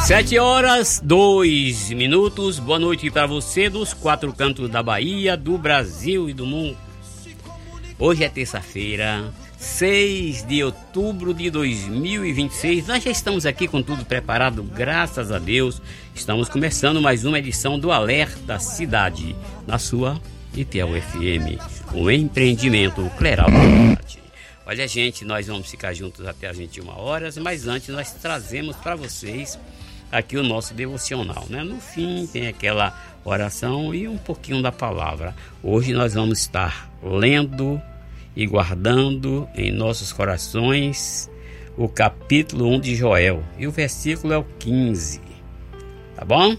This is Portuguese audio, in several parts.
7h02. Boa noite para você dos quatro cantos da Bahia, do Brasil e do mundo. Hoje é terça-feira, 6 de outubro de 2026. Nós já estamos aqui com tudo preparado, graças a Deus. Estamos começando mais uma edição do Alerta Cidade, na sua ITEL FM, o empreendimento Cleral. Olha, gente, nós vamos ficar juntos até as 21 horas, mas antes nós trazemos para vocês aqui o nosso devocional, né? No fim tem aquela oração e um pouquinho da palavra. Hoje nós vamos estar lendo e guardando em nossos corações o capítulo 1 de Joel, e o versículo é o 15, tá bom?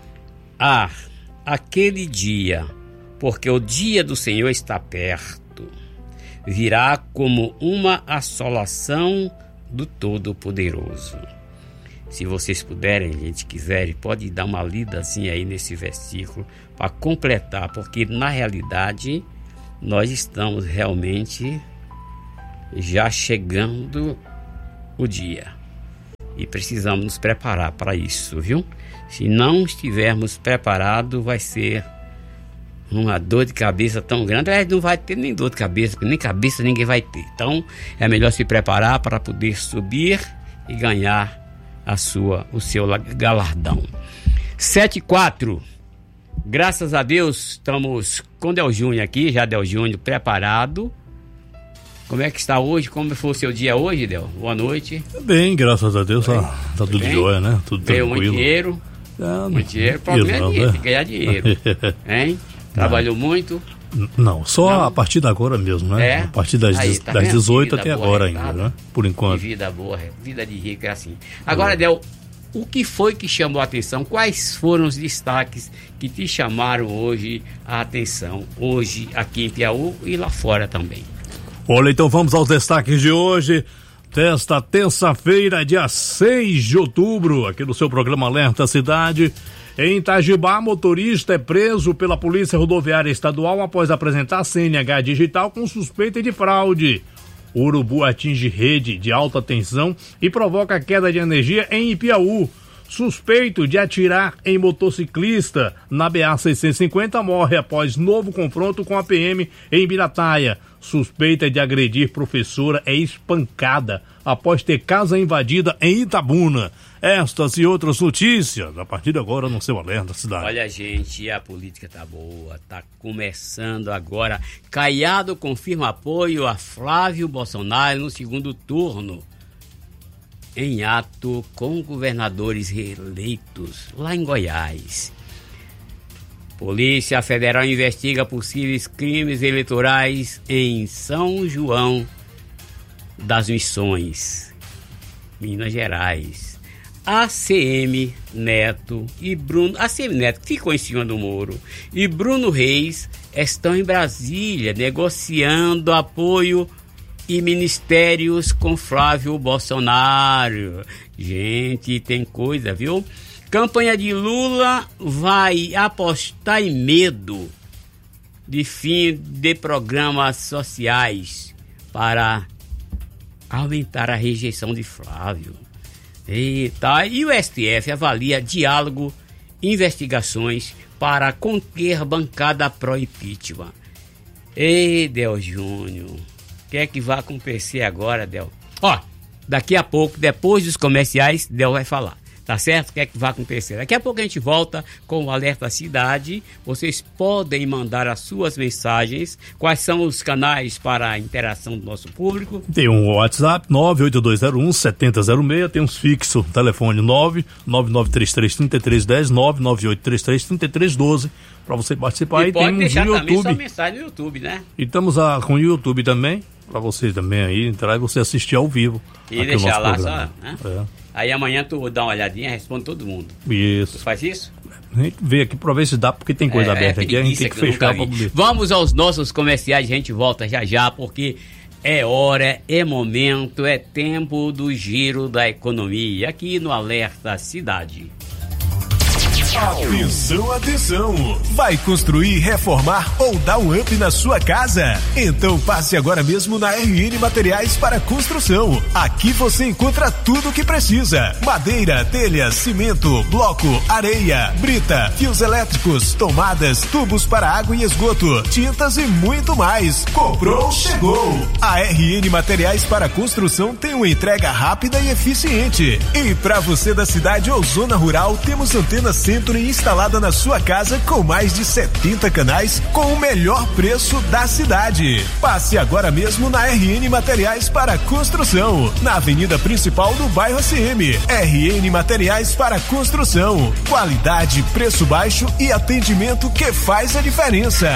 Aquele dia, porque o dia do Senhor está perto, virá como uma assolação do Todo-Poderoso. Se vocês puderem, gente, quiserem, pode dar uma lida assim aí nesse versículo para completar, porque na realidade nós estamos realmente já chegando o dia e precisamos nos preparar para isso, viu? Se não estivermos preparados, vai ser uma dor de cabeça tão grande. Não vai ter nem dor de cabeça, nem cabeça ninguém vai ter. Então é melhor se preparar para poder subir e ganhar o seu galardão. 7h04. Graças a Deus estamos com Del Júnior aqui, já Del Júnior preparado. Como é que está hoje? Como foi o seu dia hoje, Del? Boa noite. Bem, graças a Deus, tá tudo jóia, né? Tudo tranquilo. Muito dinheiro. Muito dinheiro. O problema é dinheiro, tem que ganhar dinheiro. Hein? Trabalhou muito? Não, só a partir de agora mesmo, né? A partir das 18 até agora ainda, né? Por enquanto. Vida boa, vida de rico é assim. Agora, Del, o que foi que chamou a atenção? Quais foram os destaques que te chamaram hoje a atenção? Hoje aqui em Piauí e lá fora também. Olha, então vamos aos destaques de hoje. Desta terça-feira, dia 6 de outubro, aqui no seu programa Alerta Cidade. Em Itajibá, motorista é preso pela Polícia Rodoviária Estadual após apresentar CNH digital com suspeita de fraude. O urubu atinge rede de alta tensão e provoca queda de energia em Ipiaú. Suspeito de atirar em motociclista na BA-650 morre após novo confronto com a PM em Birataia. Suspeita de agredir professora é espancada após ter casa invadida em Itabuna. Estas e outras notícias, a partir de agora no seu Alerta Cidade. Olha, gente, a política tá boa, tá começando agora. Caiado confirma apoio a Flávio Bolsonaro no segundo turno, em ato com governadores reeleitos lá em Goiás. Polícia Federal investiga possíveis crimes eleitorais em São João das Missões, Minas Gerais. ACM Neto ficou em cima do muro, e Bruno Reis estão em Brasília negociando apoio e ministérios com Flávio Bolsonaro. Gente, tem coisa, viu? Campanha de Lula vai apostar em medo de fim de programas sociais para aumentar a rejeição de Flávio. Eita, e o STF avalia diálogo, investigações para conter bancada pró-impeachment. Ei, Del Júnior, o que é que vai acontecer agora, Del? Daqui a pouco, depois dos comerciais, Del vai falar. Tá certo? O que é que vai acontecer? Daqui a pouco a gente volta com o Alerta Cidade. Vocês podem mandar as suas mensagens. Quais são os canais para a interação do nosso público? Tem um WhatsApp 98201-7006. Tem uns fixo, telefone 999333310, 998333312. Para você participar. E pode tem deixar YouTube. também sua mensagem no YouTube, né? E estamos com o YouTube também. Para vocês também aí entrar e você assistir ao vivo. E deixar lá programa. só, né? Aí amanhã tu dá uma olhadinha e responde todo mundo. Isso. Tu faz isso? A gente vê aqui pra ver se dá, porque tem coisa aberta aqui, a gente tem que fechar. Vamos aos nossos comerciais, a gente volta já, porque é hora, é momento, é tempo do giro da economia, aqui no Alerta Cidade. Atenção, atenção! Vai construir, reformar ou dar um up na sua casa? Então passe agora mesmo na RN Materiais para Construção. Aqui você encontra tudo o que precisa: madeira, telha, cimento, bloco, areia, brita, fios elétricos, tomadas, tubos para água e esgoto, tintas e muito mais. Comprou, chegou! A RN Materiais para Construção tem uma entrega rápida e eficiente. E para você da cidade ou zona rural, temos antena Century instalada na sua casa com mais de 70 canais com o melhor preço da cidade. Passe agora mesmo na RN Materiais para Construção, na avenida principal do bairro ACM. RN Materiais para Construção. Qualidade, preço baixo e atendimento que faz a diferença.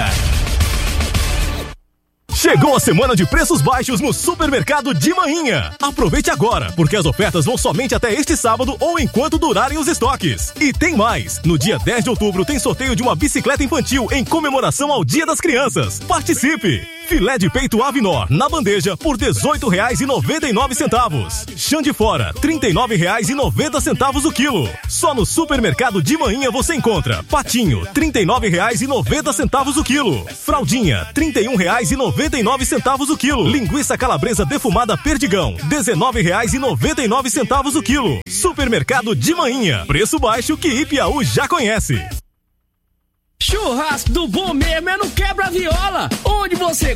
Chegou a semana de preços baixos no Supermercado de Manhinha. Aproveite agora, porque as ofertas vão somente até este sábado ou enquanto durarem os estoques. E tem mais! No dia 10 de outubro tem sorteio de uma bicicleta infantil em comemoração ao Dia das Crianças. Participe! Filé de peito Avinor na bandeja por R$18,99. Chã de fora, R$39,90 o quilo. Só no Supermercado de Manhinha você encontra patinho, R$39,90 o quilo. Fraldinha, R$31,99 o quilo. Linguiça calabresa defumada Perdigão, R$19,99 o quilo. Supermercado de Manhinha, preço baixo que Ipiaú já conhece. Churrasco do bom mesmo é no Quebra Viola, onde você